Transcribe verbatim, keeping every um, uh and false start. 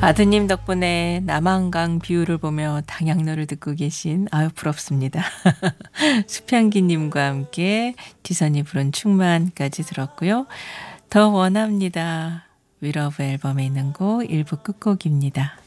아드님 덕분에 남한강 뷰를 보며 당양노를 듣고 계신 아유 부럽습니다. 수평기님과 함께 지선이 부른 충만까지 들었고요. 더 원합니다. 위러브 앨범에 있는 곡 일 부 끝곡입니다.